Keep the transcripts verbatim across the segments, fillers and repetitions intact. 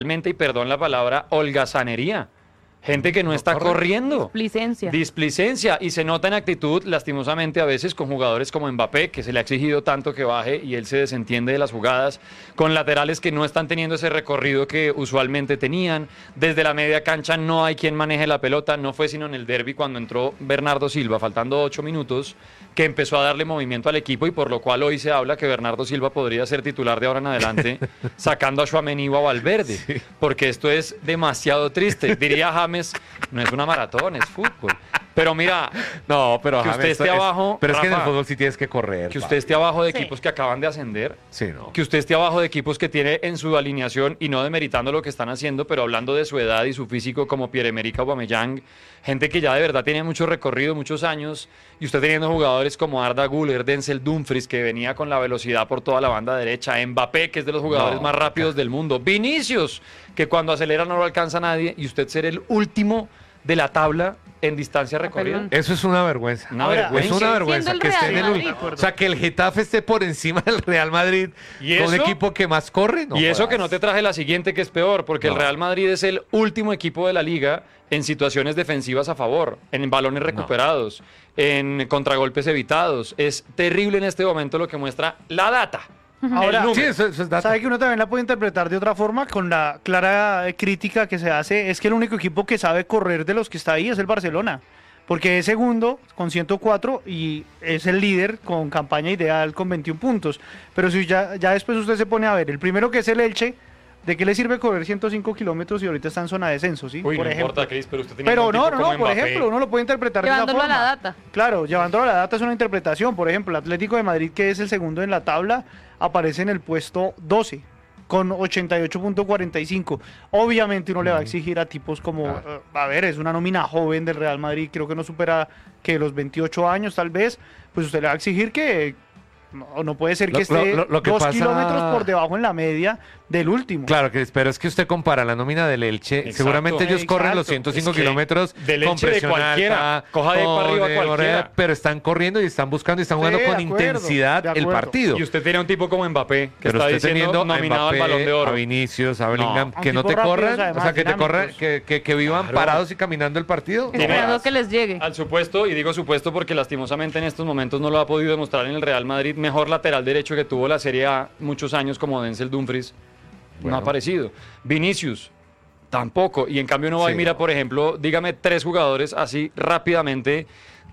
y perdón la palabra, holgazanería. Gente que no, no está corre. corriendo. Displicencia. Displicencia. Y se nota en actitud, lastimosamente, a veces con jugadores como Mbappé, que se le ha exigido tanto que baje y él se desentiende de las jugadas, con laterales que no están teniendo ese recorrido que usualmente tenían. Desde la media cancha no hay quien maneje la pelota. No fue sino en el derbi cuando entró Bernardo Silva, faltando ocho minutos, que empezó a darle movimiento al equipo y por lo cual hoy se habla que Bernardo Silva podría ser titular de ahora en adelante, sacando a Tchouaméni o a Valverde. Sí. Porque esto es demasiado triste. Diría James, no es una maratón, es fútbol. Pero mira, no, pero que James, usted esté es, abajo... Pero Rafa, es que en el fútbol sí tienes que correr. Que pa. usted esté abajo de sí. equipos que acaban de ascender. Sí, no. Que usted esté abajo de equipos que tiene en su alineación, y no demeritando lo que están haciendo, pero hablando de su edad y su físico, como Pierre-Emerick Aubameyang, gente que ya de verdad tiene mucho recorrido, muchos años, y usted teniendo jugadores como Arda Güler, Denzel Dumfries, que venía con la velocidad por toda la banda derecha, Mbappé, que es de los jugadores no, más rápidos del mundo, Vinicius, que cuando acelera no lo alcanza a nadie, y usted ser el último de la tabla en distancia recorrida. Eso es una vergüenza. Una Ahora, vergüenza. Es una vergüenza que esté en el último. O sea, que el Getafe esté por encima del Real Madrid, ¿y con un equipo que más corre? No y eso jodas. Que no te traje la siguiente, que es peor, porque no. el Real Madrid es el último equipo de la liga en situaciones defensivas a favor, en balones recuperados, no. en contragolpes evitados. Es terrible en este momento lo que muestra la data. Ahora, sí, eso, eso es data. Sabe que uno también la puede interpretar de otra forma, con la clara crítica que se hace, es que el único equipo que sabe correr de los que está ahí es el Barcelona, porque es segundo con ciento cuatro y es el líder con campaña ideal con veintiún puntos, pero si ya, ya después usted se pone a ver, el primero que es el Elche, ¿de qué le sirve correr ciento cinco kilómetros y ahorita está en zona de descenso, sí? Uy, por no ejemplo. importa, Cris, pero usted tiene Pero un no, tipo no, como no, por Mbappé. ejemplo, uno lo puede interpretar llevándolo de esa forma. a la data. Claro, llevándolo a la data es una interpretación. Por ejemplo, el Atlético de Madrid, que es el segundo en la tabla, aparece en el puesto doce con ochenta y ocho punto cuarenta y cinco. Obviamente uno uh-huh. le va a exigir a tipos como, uh, a ver, es una nómina joven del Real Madrid, creo que no supera que los veintiocho años tal vez, pues usted le va a exigir que no, no puede ser que lo, esté lo, lo, lo que dos pasa... kilómetros por debajo en la media del último. Claro, que pero es que usted compara la nómina del Elche, exacto. seguramente ellos Exacto. corren los ciento cinco es kilómetros del con Elche presión de cualquiera, alta, coja de para arriba cualquiera. Correr, pero están corriendo y están buscando y están jugando sí, con acuerdo, intensidad el partido. Y usted tiene un tipo como Mbappé, que pero está usted diciendo nominado Mbappé, al Balón de Oro. A Vinicius, a Bellingham, no. que no te rápidos, corran, además, o sea, que te corran, dinámicos. que, que, que vivan claro. parados y caminando el partido. Esperando no que les llegue. Al supuesto, y digo supuesto porque lastimosamente en estos momentos no lo ha podido demostrar en el Real Madrid, mejor lateral derecho que tuvo la Serie A muchos años como Denzel Dumfries. Bueno. No ha aparecido. Vinicius, tampoco. Y en cambio no va sí. y mira, por ejemplo, dígame tres jugadores así rápidamente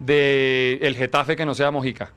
de el Getafe que no sea Mojica.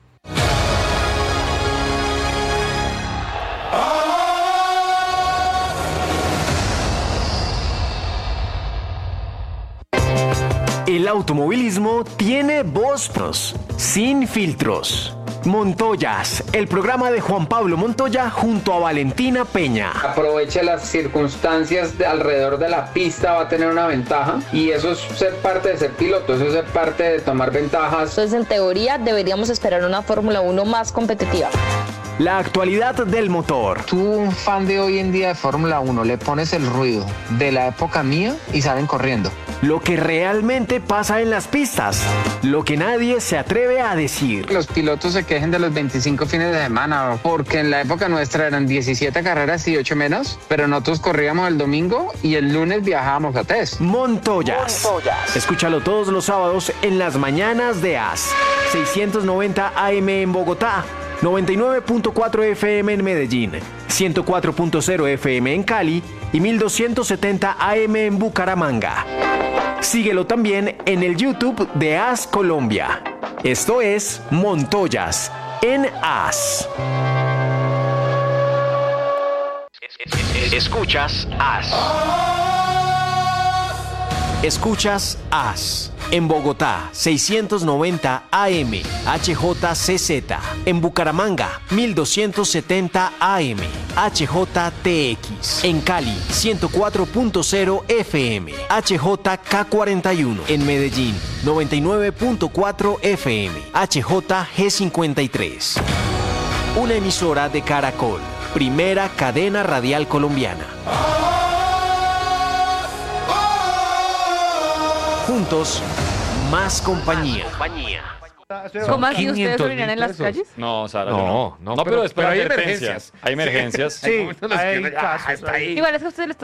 El automovilismo tiene voz pros, sin filtros. Montoyas, el programa de Juan Pablo Montoya junto a Valentina Peña. Aproveche las circunstancias de alrededor de la pista, va a tener una ventaja y eso es ser parte de ser piloto, eso es ser parte de tomar ventajas. Entonces, en teoría, deberíamos esperar una Fórmula uno más competitiva. La actualidad del motor. Tú, un fan de hoy en día de Fórmula uno, le pones el ruido de la época mía y salen corriendo. Lo que realmente pasa en las pistas, lo que nadie se atreve a decir. Los pilotos se quejen de los veinticinco fines de semana, porque en la época nuestra eran diecisiete carreras y ocho menos, pero nosotros corríamos el domingo y el lunes viajábamos a test. Montoyas. Montoyas. Escúchalo todos los sábados en las mañanas de A S. seiscientos noventa A M en Bogotá, noventa y nueve punto cuatro F M en Medellín, ciento cuatro punto cero F M en Cali y mil doscientos setenta A M en Bucaramanga. Síguelo también en el YouTube de A S Colombia. Esto es Montoyas en A S. Escuchas A S. Escuchas A S. En Bogotá, seiscientos noventa A M, H J C Z. En Bucaramanga, mil doscientos setenta A M, H J T X. En Cali, ciento cuatro punto cero F M, H J K cuarenta y uno. En Medellín, noventa y nueve punto cuatro F M, H J G cincuenta y tres. Una emisora de Caracol, primera cadena radial colombiana. Juntos, más compañía. ¿Cómo así ustedes orinan en las calles? No, Sara. No, no, no, no, pero, pero, pero hay emergencias. emergencias. Hay emergencias. Sí, hay casos. Igual es que a ustedes les